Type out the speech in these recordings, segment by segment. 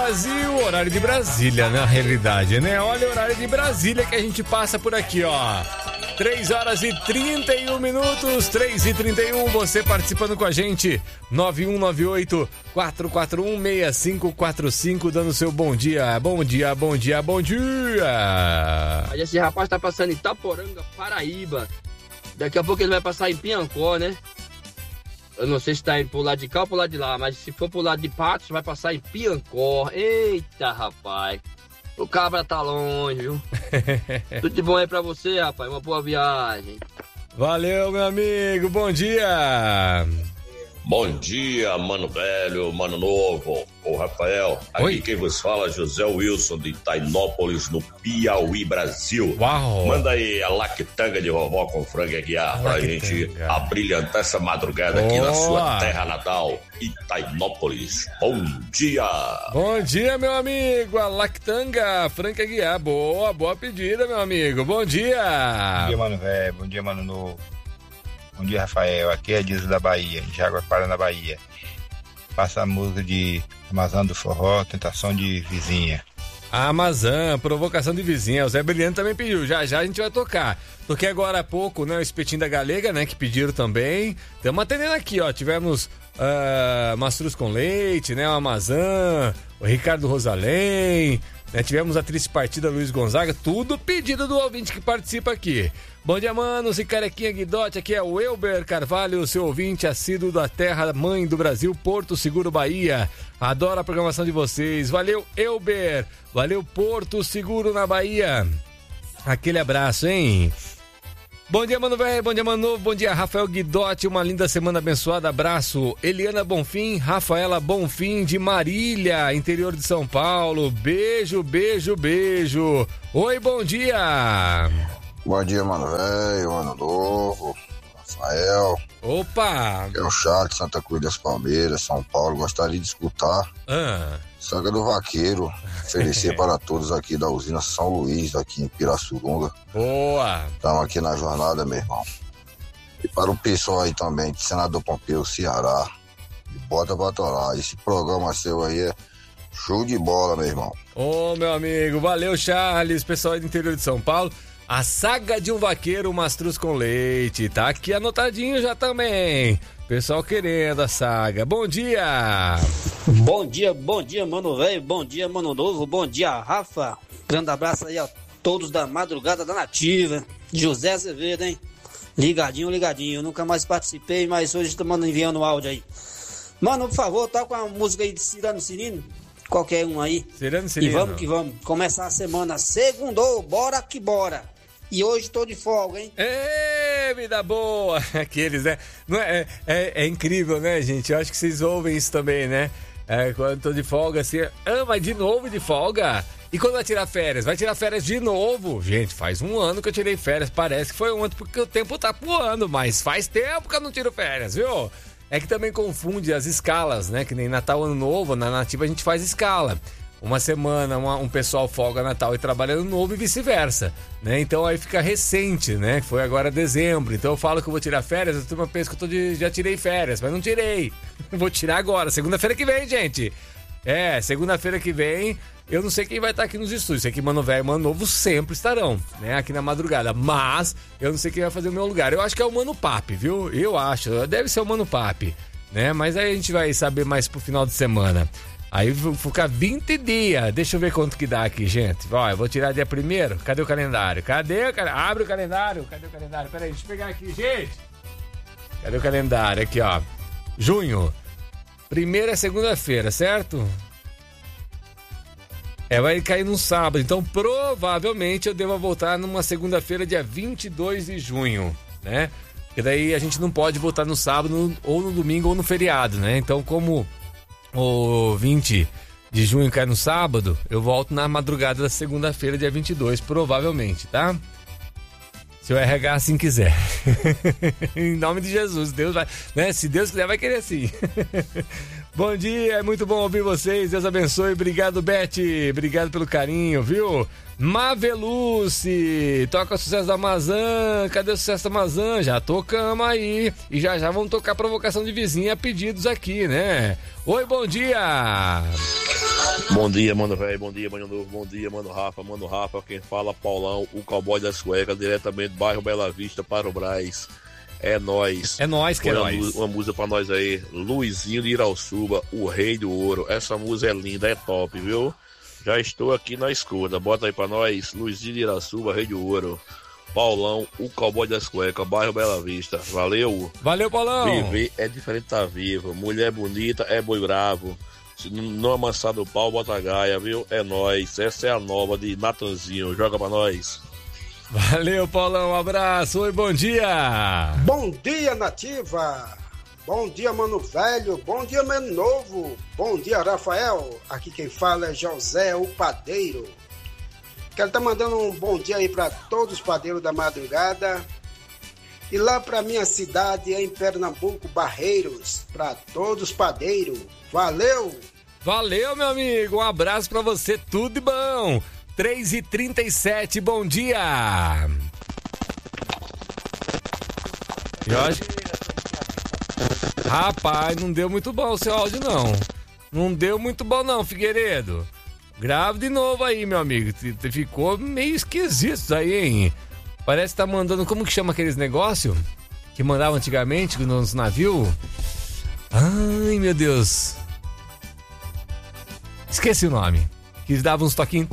Brasil, horário de Brasília, na realidade, né? Olha o horário de Brasília que a gente passa por aqui, ó. 3h31, 3h31, você participando com a gente, 9198-441-6545, dando seu bom dia, bom dia, bom dia, bom dia. Esse rapaz tá passando em Itaporanga, Paraíba, daqui a pouco ele vai passar em Piancó, né? Eu não sei se tá indo pro lado de cá ou pro lado de lá, mas se for pro lado de Patos, vai passar em Piancó. Eita, rapaz. O cabra tá longe, viu? Tudo de bom aí pra você, rapaz. Uma boa viagem. Valeu, meu amigo. Bom dia. Bom dia, mano velho, mano novo. Ô, Rafael, aqui Oi. quem vos fala é José Wilson de Itainópolis, no Piauí, Brasil. Uau. Manda aí a lactanga de vovó com frango e aguiar pra gente abrilhantar essa madrugada aqui na sua terra natal, Itainópolis. Bom dia. Bom dia, meu amigo. A lactanga, franca guiar. Boa pedida, meu amigo. Bom dia. Bom dia, mano velho. Bom dia, mano novo. Bom dia, Rafael. Aqui é Dias da Bahia, em Jaguapara, na Bahia. Passa a música de Amazon do Forró, Tentação de Vizinha. A Amazon, Provocação de Vizinha. O Zé Brilhante também pediu. Já a gente vai tocar. Toquei agora há pouco, né? O Espetinho da Galega, né? Que pediram também. Estamos atendendo aqui, ó. Tivemos Mastruz com Leite, né? O Amazon, o Ricardo Rosalém, né? Tivemos a Triste Partida Luiz Gonzaga. Tudo pedido do ouvinte que participa aqui. Bom dia, manos e carequinha Guidote, aqui é o Elber Carvalho, seu ouvinte assíduo da terra mãe do Brasil, Porto Seguro, Bahia. Adoro a programação de vocês. Valeu, Elber. Valeu, Porto Seguro, na Bahia. Aquele abraço, hein? Bom dia, mano velho. Bom dia, mano novo. Bom dia, Rafael Guidote. Uma linda semana abençoada. Abraço. Eliana Bonfim, Rafaela Bonfim, de Marília, interior de São Paulo. Beijo, beijo, beijo. Oi, bom dia. Bom dia, mano velho, mano novo, Rafael. Opa! É o Charles, Santa Cruz das Palmeiras, São Paulo. Gostaria de escutar Saga do Vaqueiro. Oferecer para todos aqui da usina São Luís, aqui em Pirassununga. Boa! Estamos aqui na jornada, meu irmão. E para o pessoal aí também, de Senador Pompeu, Ceará. E bota pra torar. Esse programa seu aí é show de bola, meu irmão. Ô, meu amigo, valeu, Charles, pessoal aí do interior de São Paulo. A Saga de um Vaqueiro, Mastruz com Leite. Tá aqui anotadinho já também. Pessoal querendo a saga. Bom dia! Bom dia, mano velho. Bom dia, mano novo. Bom dia, Rafa. Grande abraço aí a todos da madrugada da Nativa. José Azevedo, hein? Ligadinho. Eu nunca mais participei, mas hoje estamos enviando áudio aí. Mano, por favor, toca uma música aí de Cirano Cirino. Qualquer um aí. Cirano Cirino. E vamos que vamos. Começar a semana. Segundou, bora que bora. E hoje tô de folga, hein? Ê, vida boa! Aqueles, né? Não é incrível, né, gente? Eu acho que vocês ouvem isso também, né? Quando tô de folga, assim... mas de novo de folga? E quando vai tirar férias? Vai tirar férias de novo? Gente, faz um ano que eu tirei férias. Parece que foi ontem, porque o tempo tá voando. Mas faz tempo que eu não tiro férias, viu? É que também confunde as escalas, né? Que nem Natal, Ano Novo, na Nativa a gente faz escala. Uma semana um pessoal folga Natal e trabalha Ano Novo e vice-versa, né? Então aí fica recente, né? Foi agora dezembro. Então eu falo que eu vou tirar férias, a turma pensa que eu já tirei férias, mas não tirei. Vou tirar agora, segunda-feira que vem, gente. Segunda-feira que vem, eu não sei quem vai estar aqui nos estúdios. Sei que Mano Velho e Mano Novo sempre estarão, né? Aqui na madrugada. Mas eu não sei quem vai fazer o meu lugar. Eu acho que é o Mano Papi, viu? Eu acho. Deve ser o Mano Papi, né? Mas aí a gente vai saber mais pro final de semana. Aí vou ficar 20 dias. Deixa eu ver quanto que dá aqui, gente. Ó, eu vou tirar dia 1º. Cadê o calendário? Abre o calendário. Cadê o calendário? Peraí, deixa eu pegar aqui, gente. Cadê o calendário? Aqui, ó. Junho. 1ª é segunda-feira, certo? Vai cair num sábado. Então, provavelmente, eu devo voltar numa segunda-feira, dia 22 de junho, né? Porque daí a gente não pode voltar no sábado, ou no domingo, ou no feriado, né? Então, como o 20 de junho cai no sábado, eu volto na madrugada da segunda-feira, dia 22, provavelmente, tá? Se o RH assim quiser. Em nome de Jesus, Deus vai, né? Se Deus quiser, vai querer assim. Bom dia, é muito bom ouvir vocês, Deus abençoe, obrigado, Beth, obrigado pelo carinho, viu? Maveluce, toca o sucesso da Amazon, cadê o sucesso da Amazon? Já tocamos aí, e já vamos tocar Provocação de Vizinha, pedidos aqui, né? Oi, bom dia! Bom dia, mano velho, bom dia, mano novo, bom dia, mano Rafa, quem fala, Paulão, o cowboy das cuecas, diretamente do bairro Bela Vista para o Brás. É nóis. É nóis, que é nóis. Uma música pra nós aí, Luizinho de Irauçuba, o Rei do Ouro. Essa música é linda, é top, viu? Já estou aqui na escuta, bota aí pra nós, Luizinho de Irauçuba, Rei do Ouro. Paulão, o cowboy das cuecas, bairro Bela Vista. Valeu. Valeu, Paulão. Viver é diferente de tá vivo. Mulher bonita é boi bravo. Se não amassar no pau, bota a gaia, viu? É nóis. Essa é a nova de Natanzinho. Joga pra nós. Valeu, Paulão. Um abraço. Oi, bom dia. Bom dia, Nativa. Bom dia, mano velho. Bom dia, mano novo. Bom dia, Rafael. Aqui quem fala é José, o padeiro. Quero estar mandando um bom dia aí para todos os padeiros da madrugada. E lá para minha cidade, em Pernambuco, Barreiros, para todos os padeiros. Valeu! Valeu, meu amigo. Um abraço para você. Tudo de bom. 3h37, bom dia. Jorge? Rapaz, não deu muito bom o seu áudio, não. Não deu muito bom, não, Figueiredo. Grave de novo aí, meu amigo. Ficou meio esquisito isso aí, hein? Parece que tá mandando... Como que chama aqueles negócios que mandavam antigamente nos navios? Ai, meu Deus. Esqueci o nome. Que eles davam uns toquinhos.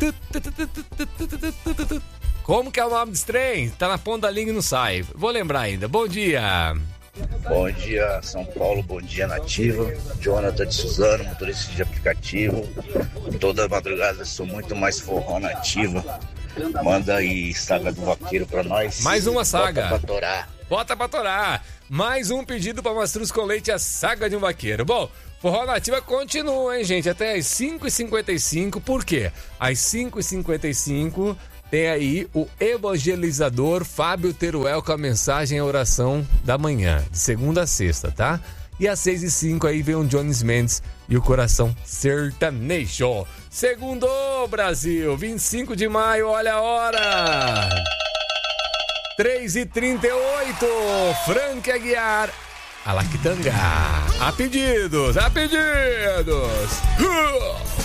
Como que é o nome desse trem? Tá na ponta da língua e não sai. Vou lembrar ainda. Bom dia. Bom dia, São Paulo, bom dia, Nativa. Jonathan de Suzano, motorista de aplicativo. Toda madrugada sou muito mais forró Nativa. Manda aí Saga do Vaqueiro pra nós. Mais uma saga. Bota pra torar. Bota pra torar. Mais um pedido pra Mastruz com Leite, a Saga de um Vaqueiro. Bom, Forró Nativa continua, hein, gente? Até às 5h55. Por quê? Às 5h55... tem aí o evangelizador Fábio Teruel com a mensagem e a oração da manhã, de segunda a sexta, tá? E às 6h05 aí vem o Jones Mendes e o Coração Sertanejo. Segundou, Brasil, 25 de maio, olha a hora! 3h38, Frank Aguiar, Alaquitanga. A pedidos!